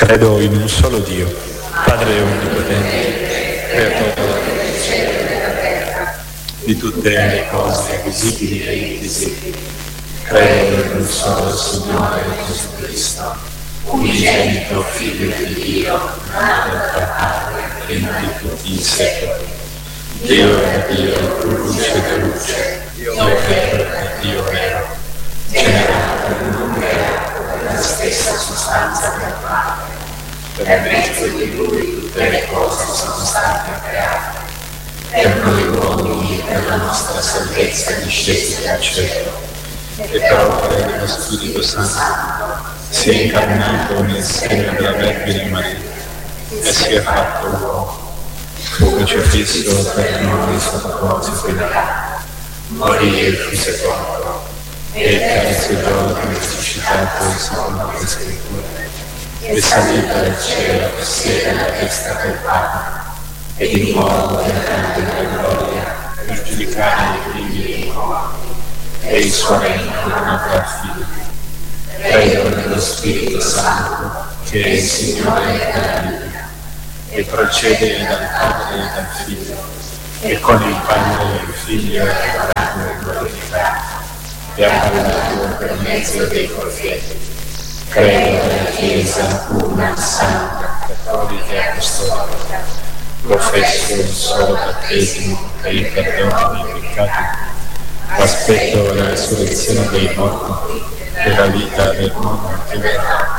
Credo in un solo Dio, Padre Onnipotente, Creatore del cielo e della terra, di tutte le cose visibili e invisibili. Credo in un solo Signore Gesù Cristo, unigenito Figlio di Dio, nato dal Padre, prima di tutti i secoli. Dio è Dio, luce da luce, Dio vero e Dio vero, generato e non creato dalla stessa sostanza del Padre. Per mezzo di Lui tutte le cose sono state create. Per noi uomini, per la nostra salvezza, discesi dal cielo, e per opera dello Spirito Santo si è incarnato nel seno della Vergine Maria e si è fatto uomo. Fu crocifisso per noi sotto Ponzio Pilato, morì e fu sepolto, e il terzo giorno risuscitato secondo le Scritture, e salì dal cielo e siede alla destra del Padre, e di nuovo verrà nella gloria per giudicare i vivi e i morti, e il suo regno non avrà fine. Credo nello Spirito Santo, che è il Signore della vita, e procede dal Padre e dal Figlio, e con il Padre e il Figlio è adorato e glorificato, e ha parlato per mezzo dei profeti. Credo nella Chiesa una, santa, cattolica e apostolica. Professo il solo battesimo per il perdono dei peccati. Aspetto la resurrezione dei morti e la vita del mondo che verrà.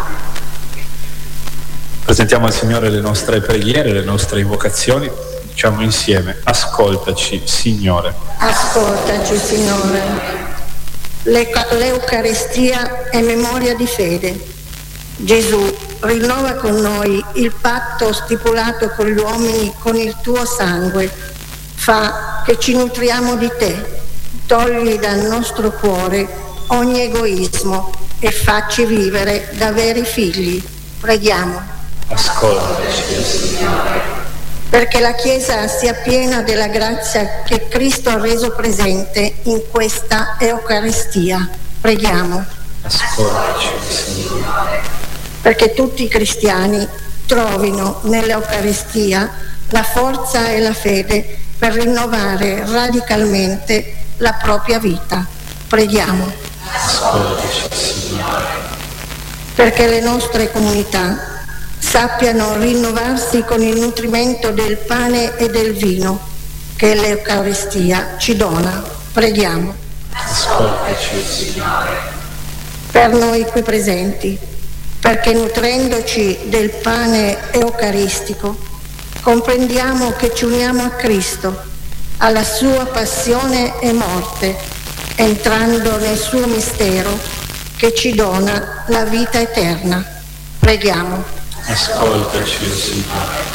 Presentiamo al Signore le nostre preghiere, le nostre invocazioni. Diciamo insieme: ascoltaci, Signore. Ascoltaci, Signore. L'Eucaristia è memoria di fede. Gesù, rinnova con noi il patto stipulato con gli uomini con il tuo sangue. Fa che ci nutriamo di te. Togli dal nostro cuore ogni egoismo e facci vivere da veri figli. Preghiamo. Ascoltaci, Signore. Perché la Chiesa sia piena della grazia che Cristo ha reso presente in questa Eucaristia. Preghiamo. Ascoltaci, Signore. Perché tutti i cristiani trovino nell'Eucaristia la forza e la fede per rinnovare radicalmente la propria vita. Preghiamo. Ascoltaci, Signore. Perché le nostre comunità sappiano rinnovarsi con il nutrimento del pane e del vino che l'Eucaristia ci dona. Preghiamo. Ascoltaci, Signore. Per noi qui presenti, perché nutrendoci del pane eucaristico comprendiamo che ci uniamo a Cristo, alla sua passione e morte, entrando nel suo mistero che ci dona la vita eterna. Preghiamo. Ascoltaci, Signore.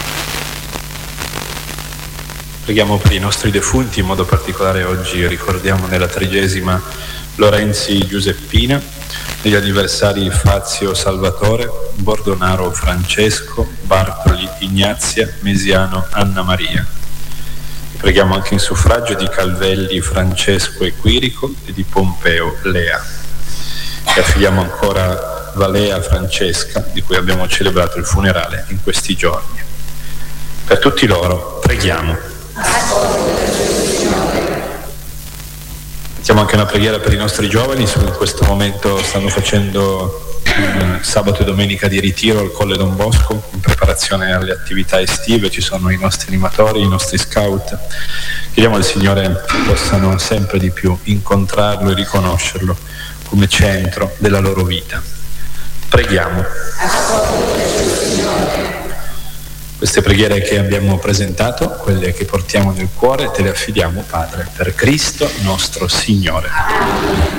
Preghiamo per i nostri defunti, in modo particolare oggi ricordiamo nella 30ª Lorenzi Giuseppina, negli anniversari Fazio Salvatore, Bordonaro Francesco, Bartoli Ignazia, Mesiano Anna Maria. Preghiamo anche in suffragio di Calvelli Francesco e Quirico e di Pompeo Lea. E affidiamo ancora Valea Francesca, di cui abbiamo celebrato il funerale in questi giorni. Per tutti loro preghiamo. Facciamo anche una preghiera per i nostri giovani. In questo momento stanno facendo sabato e domenica di ritiro al Colle Don Bosco in preparazione alle attività estive. Ci sono i nostri animatori, i nostri scout. Chiediamo al Signore che possano sempre di più incontrarlo e riconoscerlo come centro della loro vita. Preghiamo. Queste preghiere che abbiamo presentato, quelle che portiamo nel cuore, te le affidiamo, Padre, per Cristo nostro Signore.